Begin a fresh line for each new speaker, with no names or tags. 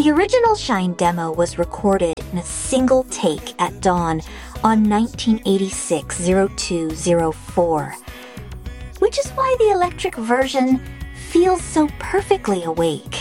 The original Shine demo was recorded in a single take at dawn on 1986-02-04, which is why the electric version feels so perfectly awake.